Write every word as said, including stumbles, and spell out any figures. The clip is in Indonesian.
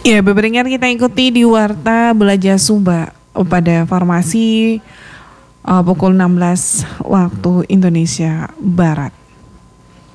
Ya, berbarengan kita ikuti di Warta Belajar Sumba pada formasi uh, pukul enam belas waktu Indonesia Barat.